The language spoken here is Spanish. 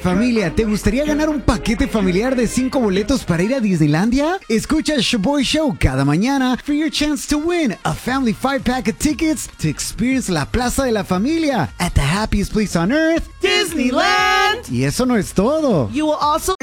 Familia, ¿te gustaría ganar un paquete familiar de 5 boletos para ir a Disneylandia? Escucha Shaboy Show cada mañana for your chance to win a family 5-pack of tickets to experience la Plaza de la Familia at the happiest place on earth, Disneyland! Y eso no es todo. You will also